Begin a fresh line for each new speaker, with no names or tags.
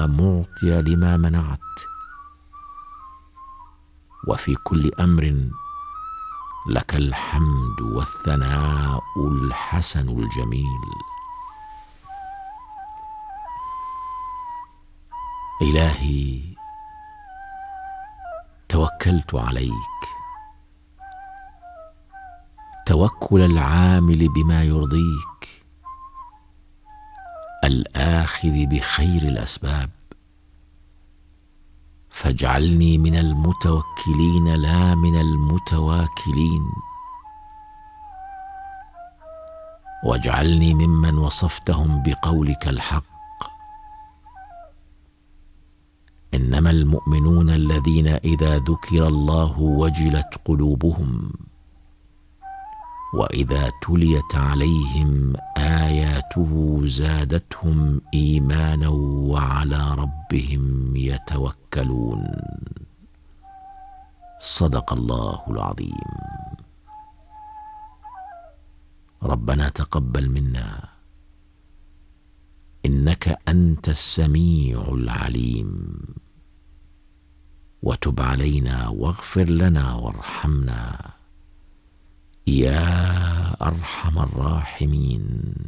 لا معطي لما منعت، وفي كل أمر لك الحمد والثناء الحسن الجميل. إلهي توكلت عليك توكل العامل بما يرضيك، الآخذ بخير الأسباب، فاجعلني من المتوكلين لا من المتواكلين، واجعلني ممن وصفتهم بقولك الحق: إنما المؤمنون الذين إذا ذكر الله وجلت قلوبهم وإذا تليت عليهم آياته زادتهم إيمانا وعلى ربهم يتوكلون. صدق الله العظيم. ربنا تقبل منا إنك أنت السميع العليم، وتب علينا واغفر لنا وارحمنا يا أرحم الراحمين.